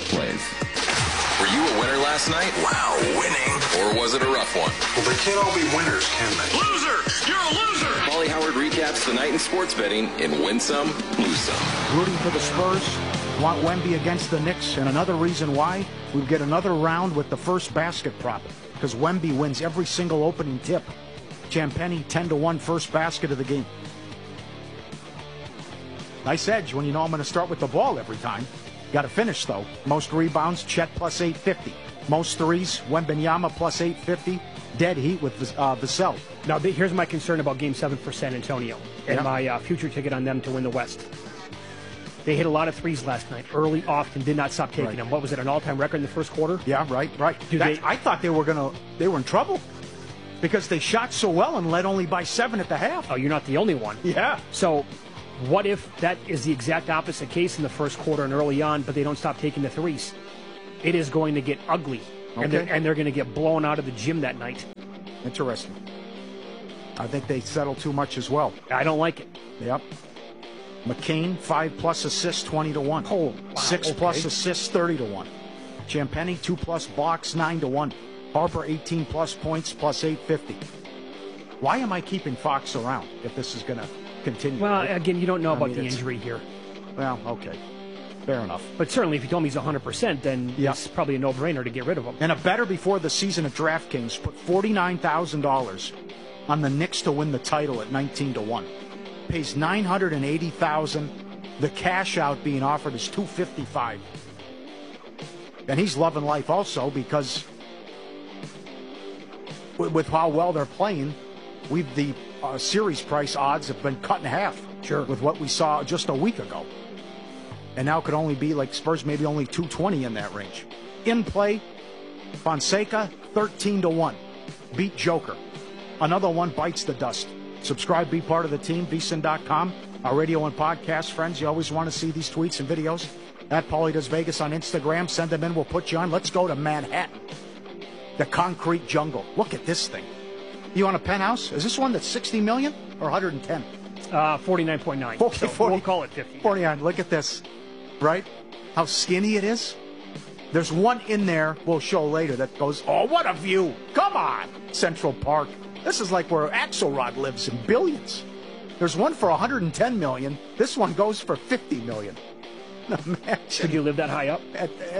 Plains. Were you a winner last night? Wow, winning. Or was it a rough one? Well, they can't all be winners, can they? Loser! You're a loser! Paulie Howard recaps the night in sports betting in Win Some, Lose Some. Rooting for the Spurs. Want Wemby against the Knicks. And another reason why, we get another round with the first basket prop. Because Wemby wins every single opening tip. Champagny 10-1 first basket of the game. Nice edge when you know I'm going to start with the ball every time. Got to finish, though. Most rebounds, Chet plus 850. Most threes, Wembanyama plus 850. Dead heat with Vassell. Now, here's my concern about Game 7 for San Antonio and my future ticket on them to win the West. They hit a lot of threes last night, early, often, did not stop taking them. What was it, an all-time record in the first quarter? Yeah, right. I thought they were in trouble because they shot so well and led only by 7 at the half. Oh, you're not the only one. Yeah. So what if that is the exact opposite case in the first quarter and early on, but they don't stop taking the threes? It is going to get ugly, and they're going to get blown out of the gym that night. Interesting. I think they settle too much as well. I don't like it. Yep. McCain, 5+ assists, 20-1. Oh, wow, 6+ assists, 30-1. Champagny, 2+ blocks, 9-1. Harper, 18+ points, plus 850. Why am I keeping Fox around if this is going to continue? Well, again, you don't know about the injury here. Well, okay. Fair enough. But certainly if you told me he's 100%, then it's probably a no-brainer to get rid of him. And a better before the season at DraftKings put $49,000 on the Knicks to win the title at 19-1. Pays $980,000. The cash out being offered is $255,000. And he's loving life also because with how well they're playing, the series price odds have been cut in half. Sure. With what we saw just a week ago. And now could only be like Spurs, maybe only 220 in that range. In play, Fonseca, 13-1. Beat Joker. Another one bites the dust. Subscribe, be part of the team, vsin.com. Our radio and podcast friends, you always want to see these tweets and videos. At Paulie Does Vegas on Instagram. Send them in, we'll put you on. Let's go to Manhattan. The concrete jungle. Look at this thing. You want a penthouse? Is this one that's 60 million or 110? 49.9. Okay, so we'll call it 50. 49. Look at this. Right? How skinny it is. There's one in there we'll show later that goes, oh, what a view. Come on. Central Park. This is like where Axelrod lives in billions. There's one for 110 million. This one goes for 50 million. Imagine. Could you live that high up?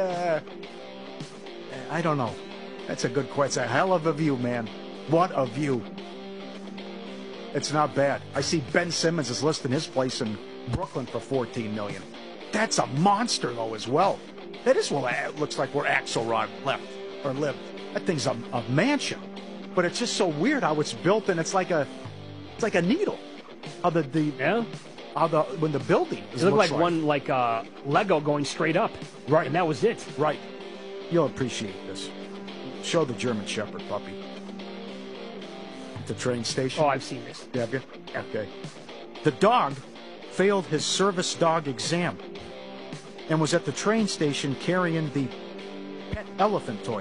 I don't know. That's a good question. It's a hell of a view, man. What a view. It's not bad. I see Ben Simmons is listing his place in Brooklyn for 14 million. That's a monster, though, as well. That is what it looks like where Axelrod lived. That thing's a mansion. But it's just so weird how it's built, and it's like a needle. How when the building it looked like one Lego going straight up. Right. And that was it. Right. You'll appreciate this. Show the German Shepherd puppy. At the train station. Oh, I've seen this. Have you? Okay. The dog failed his service dog exam and was at the train station carrying the pet elephant toy.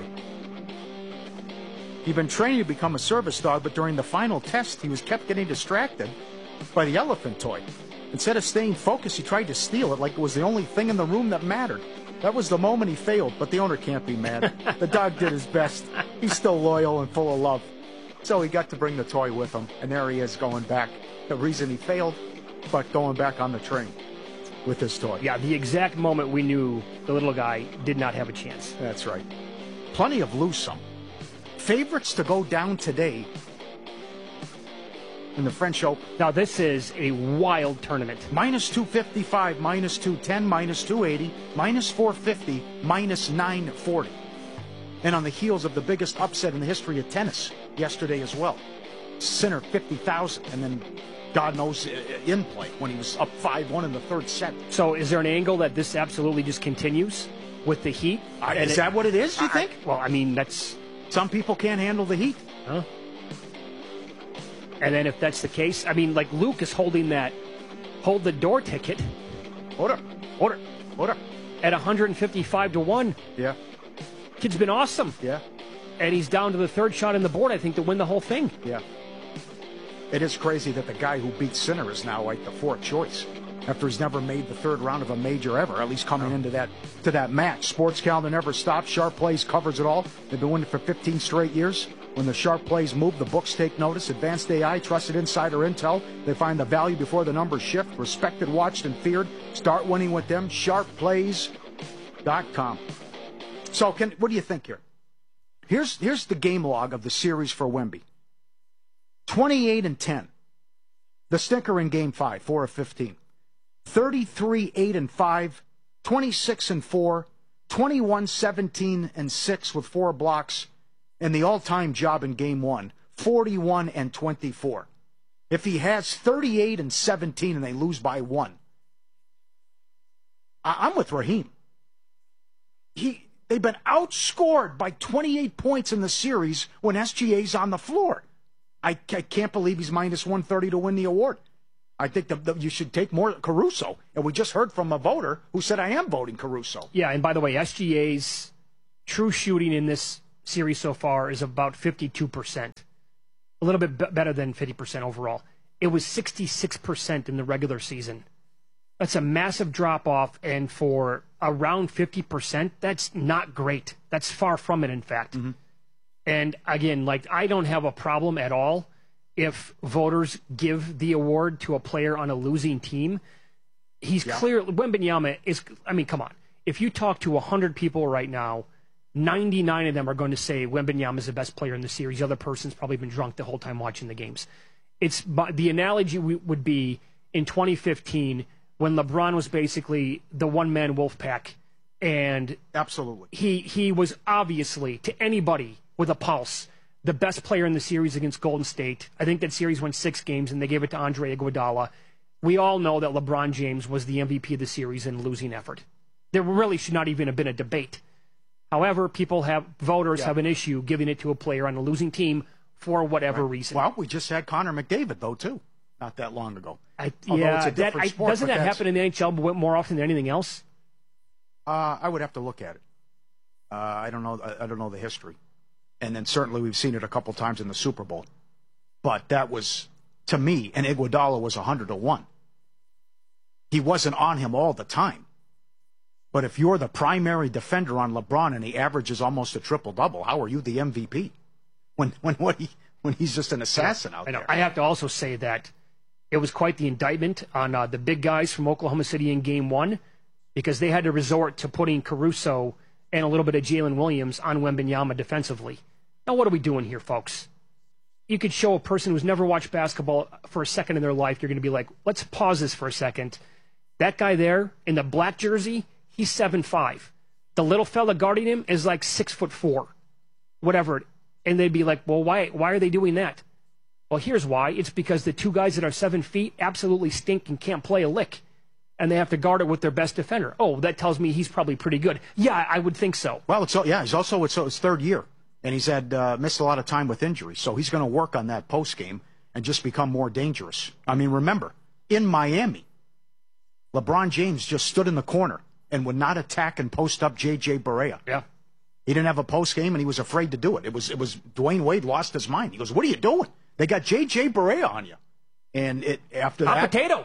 He'd been training to become a service dog, but during the final test, he kept getting distracted by the elephant toy. Instead of staying focused, he tried to steal it like it was the only thing in the room that mattered. That was the moment he failed, but the owner can't be mad. The dog did his best. He's still loyal and full of love. So he got to bring the toy with him, and there he is going back. The reason he failed, but going back on the train with his toy. Yeah, the exact moment we knew the little guy did not have a chance. That's right. Plenty of Lose Some. Favorites to go down today in the French Open. Now, this is a wild tournament. Minus 255, minus 210, minus 280, minus 450, minus 940. And on the heels of the biggest upset in the history of tennis yesterday as well. Sinner 50,000, and then God knows in play when he was up 5-1 in the third set. So is there an angle that this absolutely just continues with the heat? Is that what it is, you think? Well, I mean, that's... Some people can't handle the heat. Huh? And then if that's the case, I mean, like Luke is holding that hold the door ticket. Order. At 155-1. Yeah. Kid's been awesome. Yeah. And he's down to the third shot in the board, I think, to win the whole thing. Yeah. It is crazy that the guy who beat Sinner is now like the fourth choice. after he's never made the third round of a major ever, at least coming into that match. Sports Calendar never stops. Sharp Plays covers it all. They've been winning for 15 straight years. When the Sharp Plays move, the books take notice. Advanced AI, trusted insider intel. They find the value before the numbers shift. Respected, watched, and feared. Start winning with them. SharpPlays.com. So, what do you think here? Here's the game log of the series for Wemby. 28-10. The stinker in Game 5, 4 of 15. 33-8-5. 26-4. 21-17-6 with 4 blocks. And the all-time job in Game 1, 41-24. If he has 38-17 and they lose by 1, I'm with Raheem. They've been outscored by 28 points in the series when SGA's on the floor. I can't believe he's minus 130 to win the award. I think you should take more Caruso. And we just heard from a voter who said, I am voting Caruso. Yeah, and by the way, SGA's true shooting in this series so far is about 52%. A little bit better than 50% overall. It was 66% in the regular season. That's a massive drop-off, and for around 50%, that's not great. That's far from it, in fact. Mm-hmm. And again, I don't have a problem at all if voters give the award to a player on a losing team. He's clear. Wembanyama is, come on. If you talk to 100 people right now, 99 of them are going to say Wembanyama is the best player in the series. The other person's probably been drunk the whole time watching the games. The analogy would be in 2015 when LeBron was basically the one-man wolf pack, and absolutely he was obviously, to anybody with a pulse, the best player in the series against Golden State. I think that series went 6 games, and they gave it to Andre Iguodala. We all know that LeBron James was the MVP of the series in a losing effort. There really should not even have been a debate. However, voters have an issue giving it to a player on a losing team for whatever reason. Well, we just had Connor McDavid, though, too, not that long ago. Doesn't that happen in the NHL more often than anything else? I would have to look at it. I don't know the history. And then certainly we've seen it a couple times in the Super Bowl. But that was, to me, and Iguodala was 100-1. He wasn't on him all the time. But if you're the primary defender on LeBron and he averages almost a triple-double, how are you the MVP? When he's just an assassin out there. I have to also say that it was quite the indictment on the big guys from Oklahoma City in Game 1, because they had to resort to putting Caruso and a little bit of Jalen Williams on Wembanyama defensively. Now, what are we doing here, folks? You could show a person who's never watched basketball for a second in their life, you're going to be like, let's pause this for a second. That guy there in the black jersey, he's 7'5". The little fella guarding him is like 6'4", whatever. And they'd be like, well, why are they doing that? Well, here's why. It's because the 2 guys that are 7 feet absolutely stink and can't play a lick. And they have to guard it with their best defender. Oh, that tells me he's probably pretty good. Yeah, I would think so. Well, it's his 3rd year. And he's had missed a lot of time with injuries. So he's going to work on that post game and just become more dangerous. Remember, in Miami, LeBron James just stood in the corner and would not attack and post up J.J. Barea. Yeah. He didn't have a post game, and he was afraid to do it. It was Dwayne Wade lost his mind. He goes, "What are you doing? They got J.J. Barea on you." And after that, hot potato.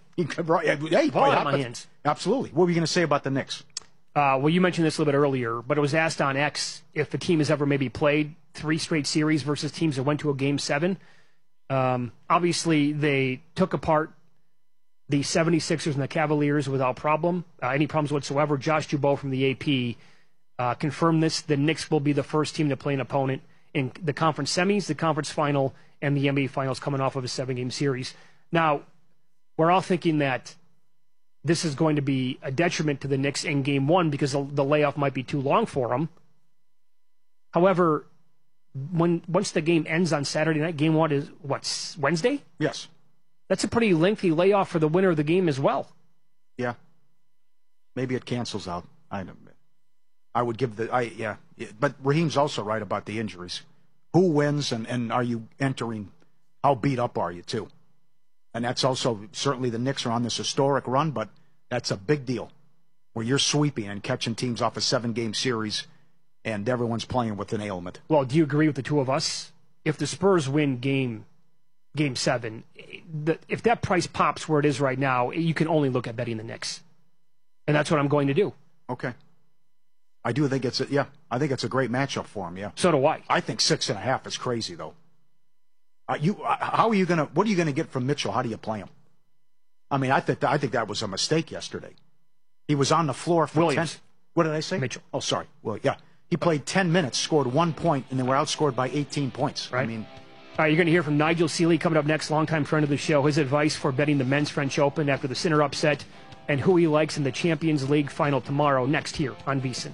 My hands. Absolutely. What were you going to say about the Knicks? Well, you mentioned this a little bit earlier, but it was asked on X if a team has ever maybe played 3 straight series versus teams that went to a Game 7. Obviously, they took apart the 76ers and the Cavaliers without problem, any problems whatsoever. Josh Dubois from the AP confirmed this. The Knicks will be the first team to play an opponent in the conference semis, the conference final, and the NBA finals coming off of a 7-game series. Now, we're all thinking that this is going to be a detriment to the Knicks in Game 1 because the layoff might be too long for them. However, once the game ends on Saturday night, Game 1 is, Wednesday? Yes. That's a pretty lengthy layoff for the winner of the game as well. Yeah. Maybe it cancels out. I would give but Raheem's also right about the injuries. Who wins and are you entering? How beat up are you too? And that's also, certainly the Knicks are on this historic run, but that's a big deal where you're sweeping and catching teams off a 7-game series and everyone's playing with an ailment. Well, do you agree with the two of us? If the Spurs win game Game 7. If that price pops where it is right now, you can only look at betting the Knicks. And that's what I'm going to do. Okay. I do think I think it's a great matchup for him, yeah. So do I. I think 6.5 is crazy, though. What are you going to get from Mitchell? How do you play him? I mean, I think that was a mistake yesterday. He was on the floor for Williams. 10. What did I say? Mitchell. Oh, sorry. Well, yeah. He played 10 minutes, scored 1 point, and they were outscored by 18 points. Right. I mean, all right, you're going to hear from Nigel Seeley coming up next, longtime friend of the show. His advice for betting the men's French Open after the Sinner upset and who he likes in the Champions League final tomorrow, next here on VSiN.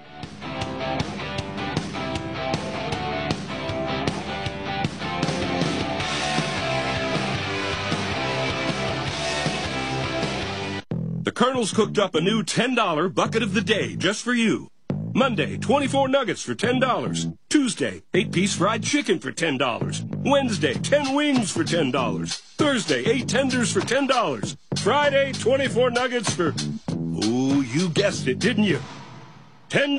The Colonel's cooked up a new $10 bucket of the day just for you. Monday, 24 nuggets for $10. Tuesday, 8-piece fried chicken for $10. Wednesday, 10 wings for $10. Thursday, 8 tenders for $10. Friday, 24 nuggets for... Oh, you guessed it, didn't you? $10.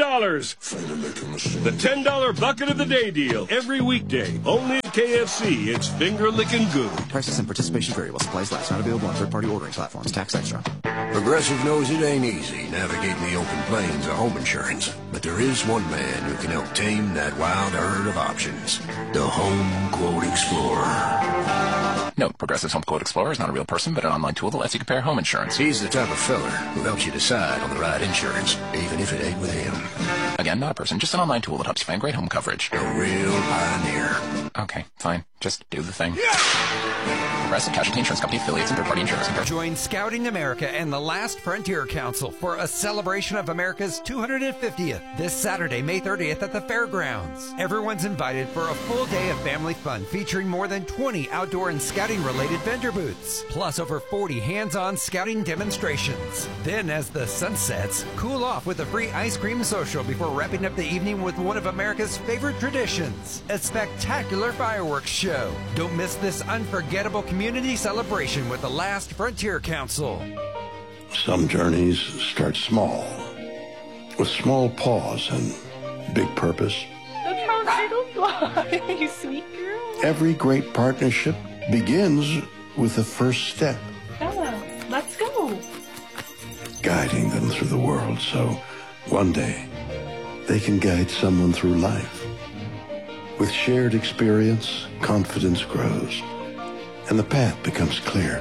The $10 bucket of the day deal. Every weekday. Only at KFC. It's finger-licking good. Prices and participation variable. Supplies last. Not available on third-party ordering platforms. Tax extra. Progressive knows it ain't easy navigating the open plains of home insurance. But there is one man who can help tame that wild herd of options. The Home Quote Explorer. Note, Progressive's Home Quote Explorer is not a real person, but an online tool that lets you compare home insurance. He's the type of feller who helps you decide on the right insurance, even if it ain't with him. Again, not a person, just an online tool that helps you find great home coverage. A real pioneer. Okay, fine. Just do the thing. Progressive Casualty Insurance Company affiliates and third-party insurance. Join Scouting America and the Last Frontier Council for a celebration of America's 250th this Saturday, May 30th at the fairgrounds. Everyone's invited for a full day of family fun featuring more than 20 outdoor and scouting-related vendor booths, plus over 40 hands-on scouting demonstrations. Then, as the sun sets, cool off with a free ice cream social before wrapping up the evening with one of America's favorite traditions, a spectacular fireworks show. Don't miss this unforgettable community celebration with the Last Frontier Council. Some journeys start small, with small pause and big purpose. Look how little you are, you sweet girl. Every great partnership begins with the first step. Bella, let's go. Guiding them through the world so one day they can guide someone through life. With shared experience, confidence grows, and the path becomes clear.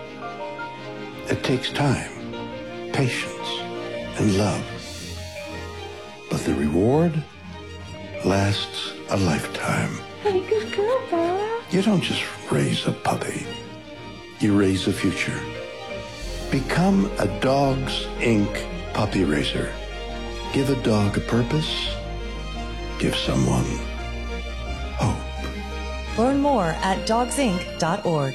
It takes time, patience, and love. But the reward lasts a lifetime. Hey, good girl, Bella. You don't just raise a puppy. You raise a future. Become a Dogs Inc. puppy raiser. Give a dog a purpose. Give someone hope. Learn more at dogsinc.org.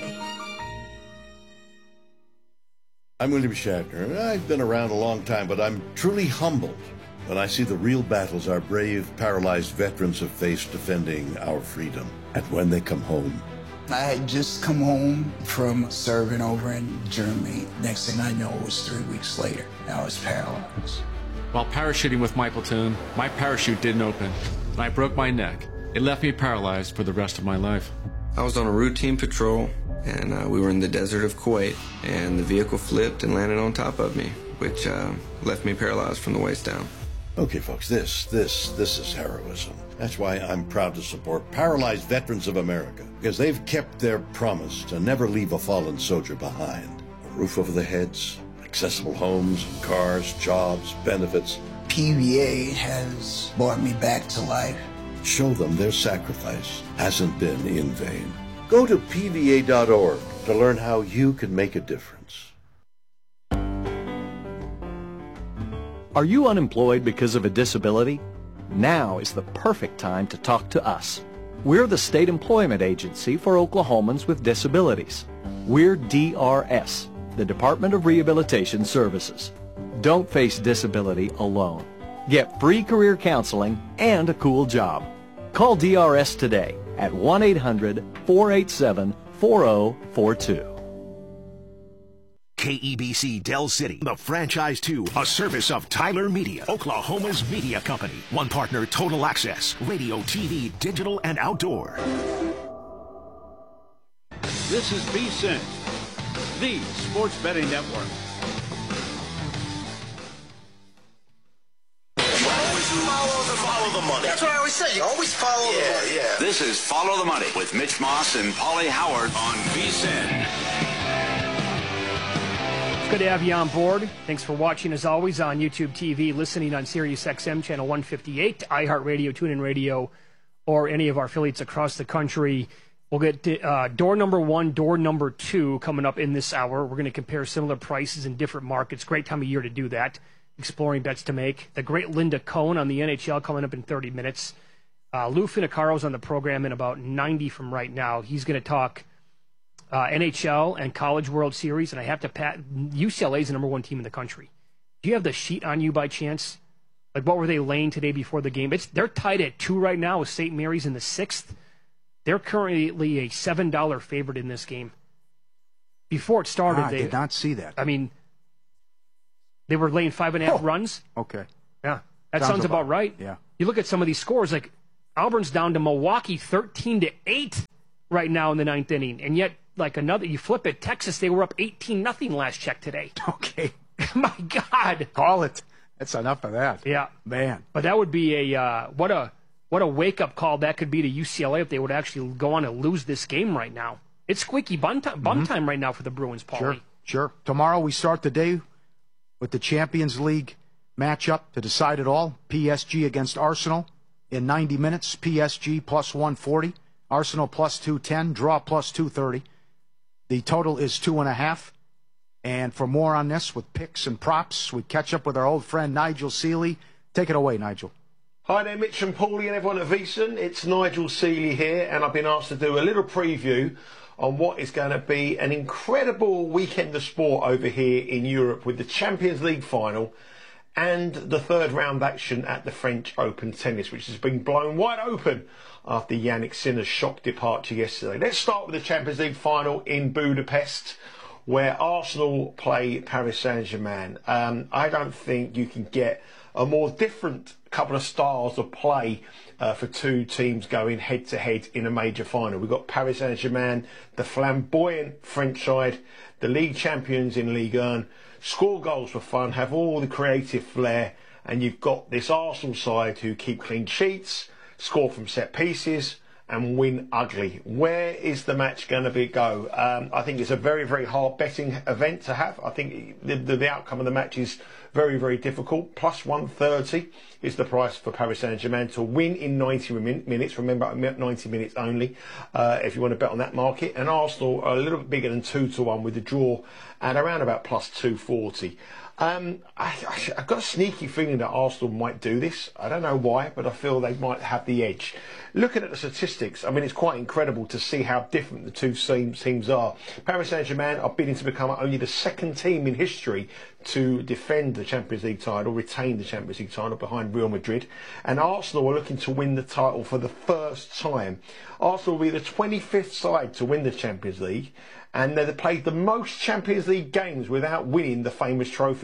I'm William Shatner. I've been around a long time, but I'm truly humbled when I see the real battles our brave, paralyzed veterans have faced defending our freedom. And when they come home. I had just come home from serving over in Germany. Next thing I know, it was 3 weeks later. I was paralyzed. While parachuting with my platoon, my parachute didn't open, and I broke my neck. It left me paralyzed for the rest of my life. I was on a routine patrol, and we were in the desert of Kuwait, and the vehicle flipped and landed on top of me, which left me paralyzed from the waist down. Okay, folks, this is heroism. That's why I'm proud to support Paralyzed Veterans of America, because they've kept their promise to never leave a fallen soldier behind. A roof over their heads, accessible homes, cars, jobs, benefits. PVA has brought me back to life. Show them their sacrifice hasn't been in vain. Go to PVA.org to learn how you can make a difference. Are you unemployed because of a disability? Now is the perfect time to talk to us. We're the state employment agency for Oklahomans with disabilities. We're DRS, the Department of Rehabilitation Services. Don't face disability alone. Get free career counseling and a cool job. Call DRS today at 1-800-487-4042. KEBC Del City, the Franchise 2, a service of Tyler Media, Oklahoma's media company. One partner, Total Access, radio, TV, digital, and outdoor. This is VSiN, the sports betting network. Follow the money. That's what I always say. You always follow the money. Yeah. This is Follow the Money with Mitch Moss and Paulie Howard on VSiN. It's good to have you on board. Thanks for watching, as always, on YouTube TV, listening on Sirius XM Channel 158, iHeartRadio, TuneIn Radio, or any of our affiliates across the country. We'll get door number 1, door number 2 coming up in this hour. We're going to compare similar prices in different markets. Great time of year to do that. Exploring bets to make. The great Linda Cohn on the NHL coming up in 30 minutes. Lou Finicaro's on the program in about 90 from right now. He's going to talk NHL and College World Series, and I have to pat UCLA's the number 1 team in the country. Do you have the sheet on you by chance? Like, what were they laying today before the game? They're tied at 2 right now with St. Mary's in the 6th. They're currently a $7 favorite in this game. Before it started, I did not see that. I mean, they were laying 5.5 runs. Okay. Yeah, that sounds about right. Yeah. You look at some of these scores, like Auburn's down to Milwaukee 13-8 right now in the 9th inning, and yet, like another, you flip it, Texas, they were up 18-0 last check today. Okay. My God. Call it. That's enough of that. Yeah. Man. But that would be what a wake-up call that could be to UCLA if they would actually go on and lose this game right now. It's squeaky bum time right now for the Bruins, Paulie. Sure. Tomorrow we start the day with the Champions League matchup to decide it all. PSG against Arsenal in 90 minutes. PSG plus 140. Arsenal plus 210. Draw plus 230. The total is 2.5. And for more on this with picks and props, we catch up with our old friend Nigel Seeley. Take it away, Nigel. Hi there, Mitch and Paulie and everyone at VSiN. It's Nigel Seeley here, and I've been asked to do a little preview on what is going to be an incredible weekend of sport over here in Europe with the Champions League final and the 3rd round action at the French Open Tennis, which has been blown wide open after Yannick Sinner's shock departure yesterday. Let's start with the Champions League final in Budapest, where Arsenal play Paris Saint-Germain. I don't think you can get a more different couple of styles of play for two teams going head-to-head in a major final. We've got Paris Saint-Germain, the flamboyant French side, the league champions in Ligue 1, score goals for fun, have all the creative flair, and you've got this Arsenal side who keep clean sheets, score from set pieces, and win ugly. Where is the match going to go? I think it's a very, very hard betting event to have. I think the outcome of the match is very, very difficult. Plus 130 is the price for Paris Saint-Germain to win in 90 minutes. Remember, 90 minutes only if you want to bet on that market. And Arsenal are a little bit bigger than 2-1 with the draw at around about plus 240. I've got a sneaky feeling that Arsenal might do this. I don't know why, but I feel they might have the edge. Looking at the statistics, I mean, it's quite incredible to see how different the two teams are. Paris Saint-Germain are bidding to become only the 2nd team in history to defend the Champions League title, retain the Champions League title behind Real Madrid. And Arsenal are looking to win the title for the first time. Arsenal will be the 25th side to win the Champions League. And they've played the most Champions League games without winning the famous trophy,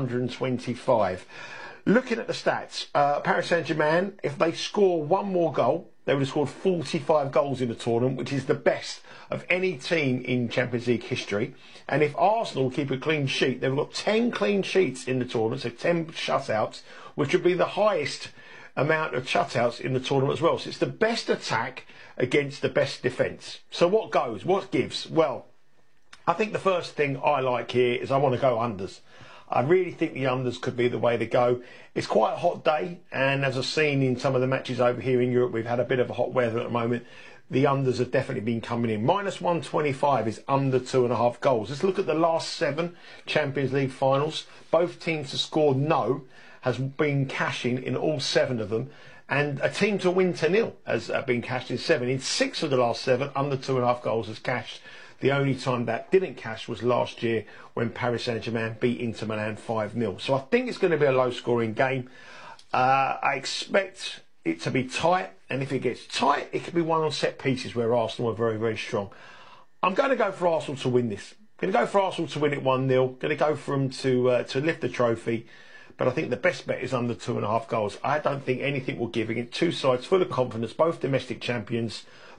225. Looking at the stats, Paris Saint-Germain, if they score one more goal, they would have scored 45 goals in the tournament, which is the best of any team in Champions League history. And if Arsenal keep a clean sheet, they've got 10 clean sheets in the tournament, so 10 shutouts, which would be the highest amount of shutouts in the tournament as well. So it's the best attack against the best defence. So what goes? What gives? Well, I think the first thing I like here is I want to go unders. I really think the unders could be the way to go. It's quite a hot day, and as I've seen in some of the matches over here in Europe, we've had a bit of a hot weather at the moment. The unders have definitely been coming in. Minus 125 is under 2.5 goals. Let's look at the last 7 Champions League finals. Both teams to score no has been cashing in all 7 of them. And a team to win 2-0 has been cashed in 7. In 6 of the last 7, under 2.5 goals has cashed. The only time that didn't cash was last year when Paris Saint-Germain beat Inter Milan 5-0. So I think it's going to be a low-scoring game. I expect it to be tight, and if it gets tight, it could be one on set pieces where Arsenal are very, very strong. I'm going to go for Arsenal to win this. I'm going to go for Arsenal to win it 1-0. Going to go for them to lift the trophy. But I think the best bet is under 2.5 goals. I don't think anything will give against two sides full of confidence, both domestic champions,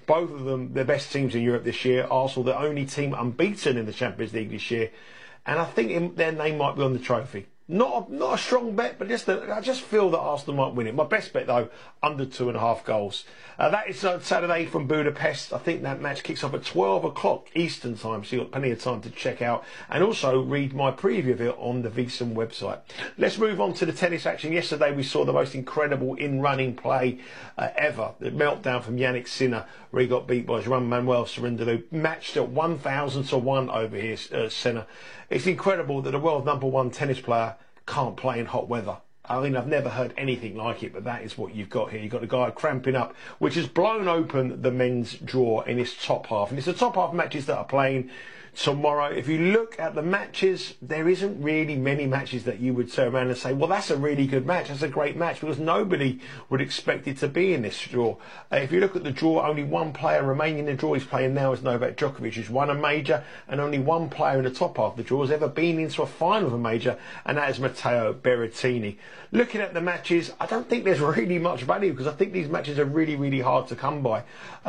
Both of them, the best teams in Europe this year. Arsenal, the only team unbeaten in the Champions League this year. And I think their name might be on the trophy. Not a strong bet, but I just feel that Arsenal might win it. My best bet, though, under 2.5 goals. That is Saturday from Budapest. I think that match kicks off at 12 o'clock Eastern time, so you've got plenty of time to check out and also read my preview of it on the VSiN website. Let's move on to the tennis action. Yesterday we saw the most incredible in-running play ever. The meltdown from Jannik Sinner, where he got beat by Juan-Manuel Cerundolo, matched at 1,000 to 1 over here, Sinner. It's incredible that a world #1 tennis player can't play in hot weather. I mean, I've never heard anything like it, but that is what you've got here. You've got a guy cramping up, which has blown open the men's draw in his top half. And it's the top half matches that are playing tomorrow. If you look at the matches, there isn't really many matches that you would turn around and say, well, that's a really good match, that's a great match, because nobody would expect it to be in this draw. If you look at the draw, only one player remaining in the draw he's playing now is Novak Djokovic, who's won a major, and only one player in the top half of the draw has ever been into a final of a major, and that is Matteo Berrettini. Looking at the matches, I don't think there's really much value, because I think these matches are really, really hard to come by.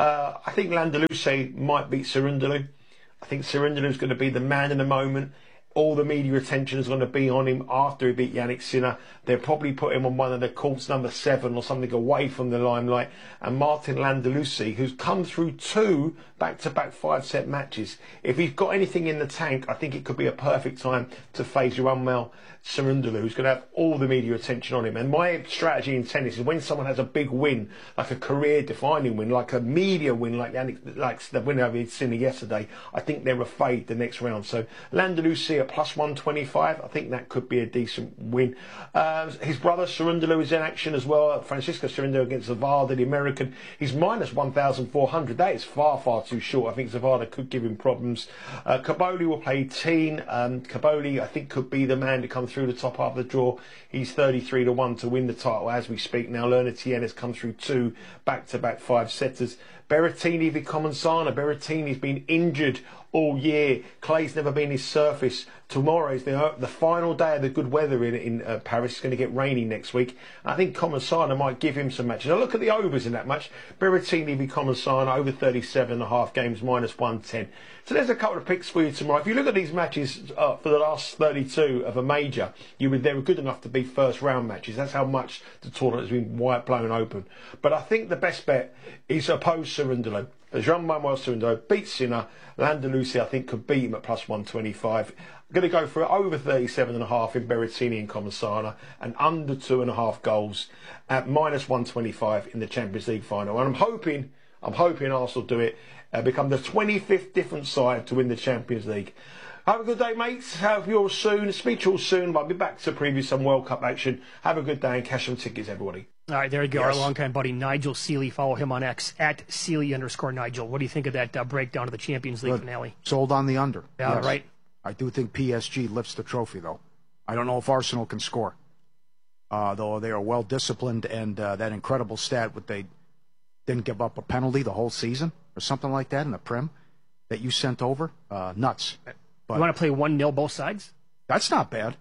I think Landaluce might beat Cerundolo. I think Cerundolo's going to be the man in the moment. All the media attention is going to be on him after he beat Jannik Sinner. They'll probably put him on one of the courts, number 7 or something, away from the limelight. And Martin Landaluce, who's come through 2 back-to-back 5-set matches. If he's got anything in the tank, I think it could be a perfect time to face Juan-Manuel Cerundolo, who's going to have all the media attention on him. And my strategy in tennis is when someone has a big win, like a career-defining win, like a media win, like the win over Sinner yesterday, I think they're a fade the next round. So Landaluce at +125, I think that could be a decent win. His brother Cerundolo is in action as well. Francisco Cerundolo against Zavada, the American. He's -1,400. That is far, far too short. I think Zavada could give him problems. Caboli will play Teen. Caboli, I think, could be the man to come through the top half of the draw. He's 33 to 1 to win the title as we speak now. Lerner Tien has come through 2 back-to-back 5-setters. Berrettini v Comensana. Berrettini's been injured all year. Clay's never been his surface. Tomorrow is the final day of the good weather in Paris. It's going to get rainy next week. I think Comensana might give him some matches. Now look at the overs in that match. Berrettini v Comensana over 37.5 games, -110. So there's a couple of picks for you tomorrow. If you look at these matches for the last 32 of a major, they were good enough to be first round matches. That's how much the tournament has been blown open. But I think the best bet is opposed Cerundolo. Juan-Manuel Cerundolo beats Sinner. Landaluce, I think, could beat him at +125. I'm going to go for over 37.5 in Berrettini and Comensana, and under 2.5 goals at -125 in the Champions League final. And I'm hoping Arsenal do it, become the 25th different side to win the Champions League. Have a good day, mates. Have yours soon. Speak to you all soon. I'll be back to preview some World Cup action. Have a good day and cash some tickets, everybody. All right, there you go. Yes. Our longtime buddy Nigel Seeley. Follow him on X at Seeley_Nigel. What do you think of that breakdown of the Champions League finale? Sold on the under. Yeah, yes. Right. I do think PSG lifts the trophy, though. I don't know if Arsenal can score, though they are well disciplined, and that incredible stat what they didn't give up a penalty the whole season or something like that in the Prem that you sent over. Nuts. But you want to play 1-0 both sides? That's not bad.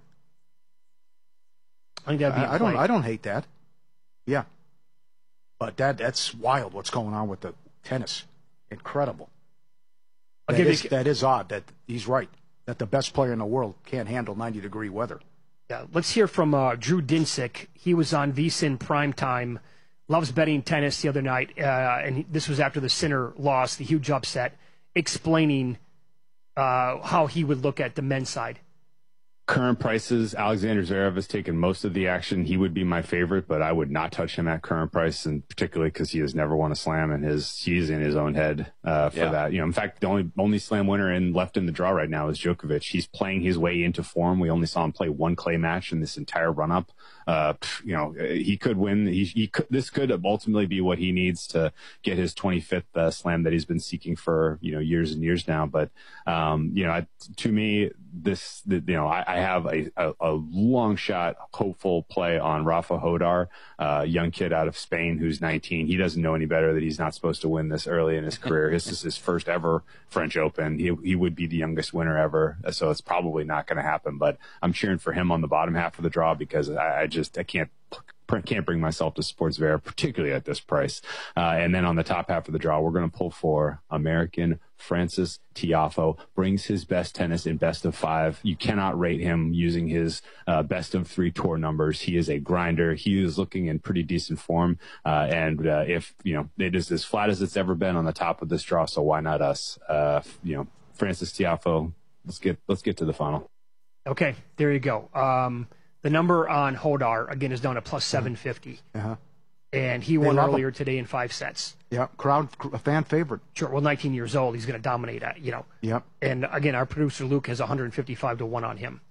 I think that'd be I don't hate that. Yeah. But that's wild what's going on with the tennis. Incredible. That is odd. That he's right. That the best player in the world can't handle 90-degree weather. Yeah, let's hear from Drew Dinsick. He was on VSiN Primetime. Loves betting tennis the other night, and this was after the Sinner loss, the huge upset, explaining how he would look at the men's side. Current prices, Alexander Zverev has taken most of the action. He would be my favorite, but I would not touch him at current price, and particularly because he has never won a slam, and he's in his own head for that. In fact, the only slam winner left in the draw right now is Djokovic. He's playing his way into form. We only saw him play one clay match in this entire run-up. He could win. This could ultimately be what he needs to get his 25th slam that he's been seeking for years and years now. But to me, I have a long shot hopeful play on Rafa Hodar, young kid out of Spain who's 19. He doesn't know any better that he's not supposed to win this early in his career. This is his first ever French Open. He would be the youngest winner ever, so it's probably not going to happen. But I'm cheering for him on the bottom half of the draw because I can't can't bring myself to Sportsvera, particularly at this price. And then on the top half of the draw, we're going to pull for American Frances Tiafoe. Brings his best tennis in best of 5. You cannot rate him using his best of 3 tour numbers. He is a grinder. He is looking in pretty decent form. And if, it is as flat as it's ever been on the top of this draw, so why not us? Frances Tiafoe, let's get to the final. Okay, there you go. The number on Hodar, again, is down to plus 750. Uh-huh. And he won earlier today in 5 sets. Yeah, a fan favorite. Sure. Well, 19 years old, he's going to dominate. Yep. And again, our producer Luke has 155 to 1 on him.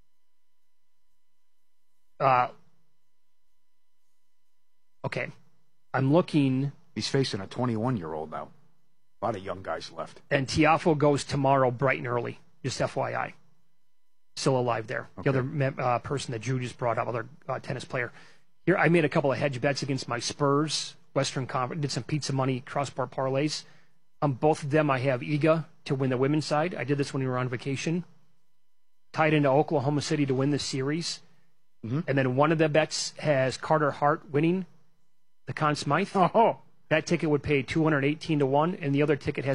Okay, I'm looking. He's facing a 21-year-old now. A lot of young guys left. And Tiafoe goes tomorrow bright and early. Just FYI. Still alive there. Okay. The other person that Drew just brought up, other tennis player. Here, I made a couple of hedge bets against my Spurs, Western Conference, did some pizza money cross-sport parlays. On both of them, I have Iga to win the women's side. I did this when we were on vacation. Tied into Oklahoma City to win this series. Mm-hmm. And then one of the bets has Carter Hart winning the Conn Smythe. Oh. That ticket would pay 218 to 1, and the other ticket has